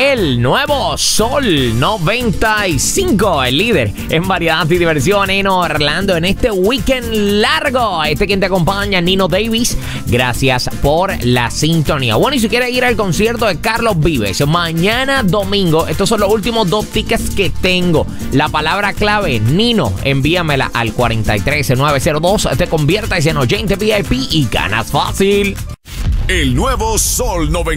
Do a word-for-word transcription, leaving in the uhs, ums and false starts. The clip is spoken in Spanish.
el nuevo Sol noventa y cinco, el líder en variedad y diversión en Orlando en este weekend largo. Este quien te acompaña, Nino Davis. Gracias por la sintonía. Bueno, y si quieres ir al concierto de Carlos Vives mañana domingo, estos son los últimos dos tickets que tengo. La palabra clave, Nino, envíamela al cuatro tres nueve cero dos. Te conviertas en oyente V I P y ganas fácil. El nuevo Sol noventa